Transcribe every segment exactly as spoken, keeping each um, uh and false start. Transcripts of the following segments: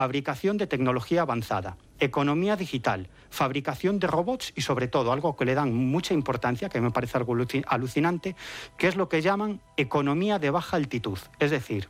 fabricación de tecnología avanzada, economía digital, fabricación de robots y, sobre todo, algo que le dan mucha importancia, que me parece algo alucinante, que es lo que llaman economía de baja altitud. Es decir,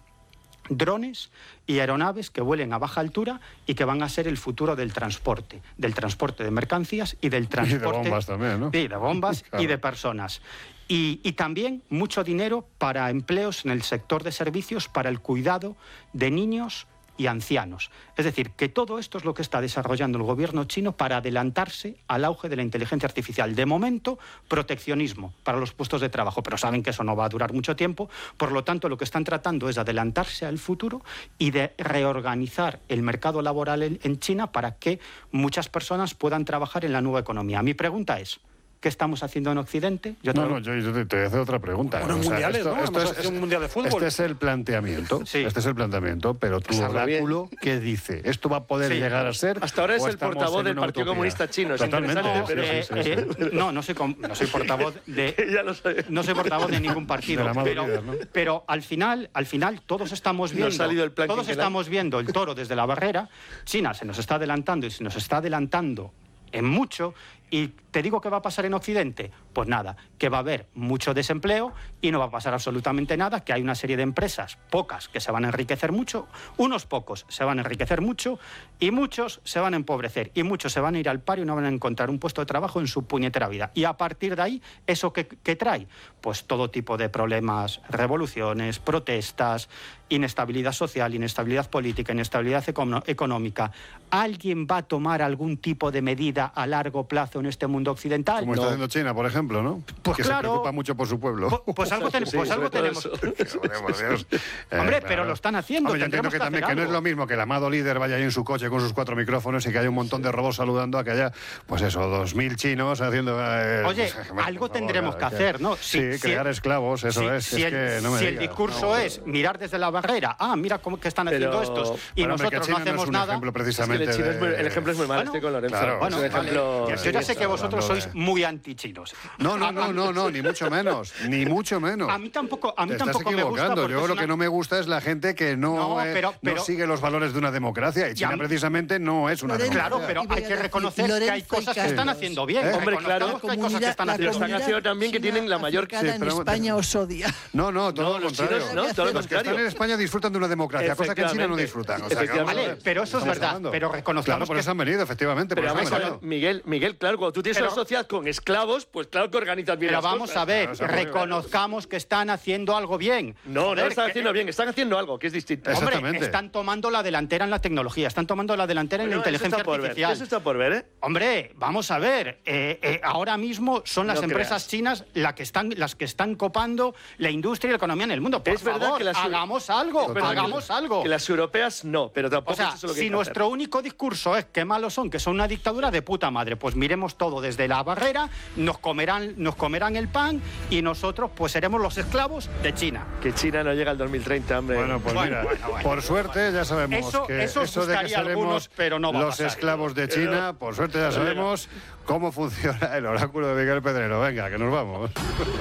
drones y aeronaves que vuelen a baja altura y que van a ser el futuro del transporte, del transporte de mercancías y del transporte... Y de bombas también, ¿no? Sí, de bombas claro. Y de personas. Y, y también mucho dinero para empleos en el sector de servicios, para el cuidado de niños y ancianos. Es decir, que todo esto es lo que está desarrollando el gobierno chino para adelantarse al auge de la inteligencia artificial. De momento, proteccionismo para los puestos de trabajo, pero saben que eso no va a durar mucho tiempo. Por lo tanto, lo que están tratando es de adelantarse al futuro y de reorganizar el mercado laboral en, en China para que muchas personas puedan trabajar en la nueva economía. Mi pregunta es: ¿qué estamos haciendo en Occidente? Yo no, no, yo, yo te, te voy a hacer otra pregunta. Bueno, o sea, mundiales, esto, ¿no? Esto es, es un mundial de fútbol. Este es el planteamiento, sí. Este es el planteamiento, pero tu oráculo, ¿qué dice? ¿Esto va a poder sí. llegar a ser? Hasta ahora es el portavoz del Partido utopía? Comunista Chino. Es Totalmente. No, pero, eh, sí, sí, sí. Eh, no, no soy, no soy portavoz de, no, no soy portavoz de ningún partido. De pero, líder, ¿no? pero al final, al final todos estamos viendo, no el todos estamos viendo el toro desde la barrera. China se nos está adelantando y se nos está adelantando en mucho. ¿Y te digo qué va a pasar en Occidente? Pues nada, que va a haber mucho desempleo y no va a pasar absolutamente nada, que hay una serie de empresas, pocas, que se van a enriquecer mucho, unos pocos se van a enriquecer mucho y muchos se van a empobrecer y muchos se van a ir al paro y no van a encontrar un puesto de trabajo en su puñetera vida. Y a partir de ahí, ¿eso qué, qué trae? Pues todo tipo de problemas, revoluciones, protestas, inestabilidad social, inestabilidad política, inestabilidad econo- económica. ¿Alguien va a tomar algún tipo de medida a largo plazo en este mundo occidental? Como no. está haciendo China, por ejemplo, ¿no? Pues que claro, se preocupa mucho por su pueblo. Pues, pues algo, ten, pues sí, algo tenemos. Dios. Eh, Hombre, claro. pero lo están haciendo. Hombre, yo entiendo que, que también que no es lo mismo que el amado líder vaya ahí en su coche con sus cuatro micrófonos y que haya un montón de robots saludando a que haya, pues eso, dos mil chinos haciendo... Eh, Oye, pues, algo favor, tendremos claro, que que, hacer, ¿no? Sí, si, crear si, esclavos, eso si, es. Si, es el, que no me si digas, el discurso no, es mirar desde la barrera, ah, mira cómo que están haciendo pero, estos, y bueno, nosotros no hacemos no es un nada... Ejemplo precisamente es que el, de... es muy, el ejemplo es muy mal, bueno, estoy con Lorenzo. Claro, bueno, es un ejemplo... vale. Yo ya sé que vosotros de... sois muy antichinos. No, no, no, no, no, ni mucho menos, ni mucho menos. A mí tampoco, a mí Te tampoco estás equivocando. me gusta. Yo lo una... que no me gusta es la gente que no, no, eh, pero, pero... no sigue los valores de una democracia. Y China ya... precisamente no es una Lorenzo, democracia. Claro, pero hay que reconocer Lorenzo que hay cosas que están haciendo bien. ¿Eh? Hombre, claro, que hay cosas que están haciendo bien. Están haciendo también que tienen la mayor... Sí, en pero... España os odia. No, no, todo no, lo los contrario. chinos, no, todo lo los que están en España disfrutan de una democracia, cosa que en China no disfrutan. O sea, que, vale, pero eso es verdad, hablando. pero reconozcamos Claro, por que... eso han venido, efectivamente. Pero por vamos eso a han ver, venido. Miguel, Miguel, claro, cuando tú tienes pero... una sociedad con esclavos, pues claro que organizas bien Pero las vamos cosas. a ver, Claro, reconozcamos que están haciendo algo bien. No, Joder, no están que... haciendo bien, están haciendo algo que es distinto. Hombre, Exactamente. están tomando la delantera en la tecnología, están tomando la delantera Bueno, en la inteligencia eso está por artificial. Ver. Eso está por ver, ¿eh? Hombre, vamos a ver, eh, eh, ahora mismo son las no empresas creas. chinas la que están, las que están copando la industria y la economía en el mundo. Por es verdad favor, que las... hagamos algo, es verdad hagamos que, algo. Que las europeas no, pero tampoco O sea, es eso lo que si hay que nuestro hacer. único discurso es que malos son, que son una dictadura de puta madre, pues miremos todo desde la barrera, nos comerán, nos comerán el pan y nosotros pues seremos los esclavos de China. Que China no llega al dos mil treinta, hombre. Bueno, pues Bueno, mira, bueno, bueno, por suerte bueno. ya sabemos Eso- que eso os eso de que gustaría a seremos algunos, pero no va a los pasar. esclavos de China, por suerte ya sabemos cómo funciona el oráculo de Miguel Pedrero. Venga, que nos vamos.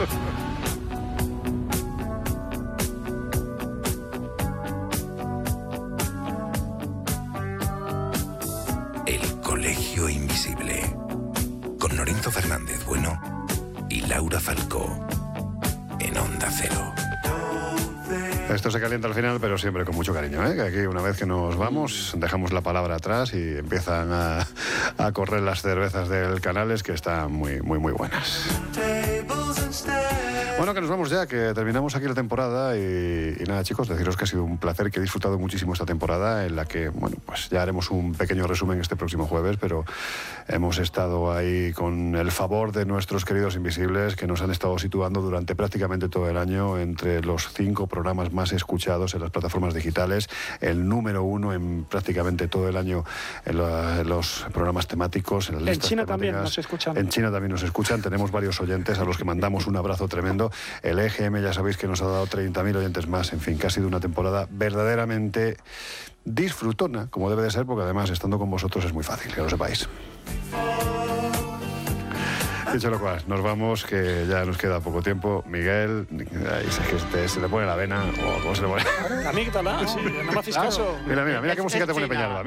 El Colegio Invisible, con Lorenzo Fernández Bueno y Laura Falcó, en Onda Cero. Esto se calienta al final, pero siempre con mucho cariño, ¿eh? Que aquí una vez que nos vamos, dejamos la palabra atrás y empiezan a, a correr las cervezas del Canales, que están muy, muy, muy buenas. Bueno, que nos vamos ya, que terminamos aquí la temporada y, y nada, chicos, deciros que ha sido un placer, que he disfrutado muchísimo esta temporada, en la que, bueno, pues ya haremos un pequeño resumen este próximo jueves, pero hemos estado ahí con el favor de nuestros queridos invisibles, que nos han estado situando durante prácticamente todo el año entre los cinco programas más escuchados en las plataformas digitales, el número uno en prácticamente todo el año en, la, en los programas temáticos, en las listas En China temáticas. también nos escuchan. En China también nos escuchan, tenemos varios oyentes a los que mandamos un abrazo tremendo. El E G M ya sabéis que nos ha dado treinta mil oyentes más, en fin, que ha sido una temporada verdaderamente disfrutona, como debe de ser, porque además estando con vosotros es muy fácil, que lo sepáis. Dicho lo cual, nos vamos, que ya nos queda poco tiempo. Miguel, ahí se, que te, se le pone la vena, o cómo se le pone. La amígdala, sí, no me haces Claro. caso. Mira, mira, mira qué Es- música es te pone China. Peñalba.